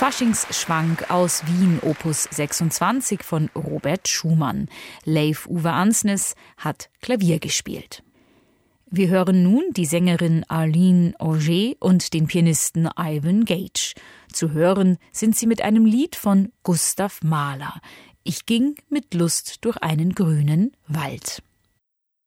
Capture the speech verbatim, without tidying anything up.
Faschingsschwank aus Wien, Opus sechsundzwanzig von Robert Schumann. Leif Uwe Ansnes hat Klavier gespielt. Wir hören nun die Sängerin Arlene Auger und den Pianisten Ivan Gage. Zu hören sind sie mit einem Lied von Gustav Mahler. Ich ging mit Lust durch einen grünen Wald.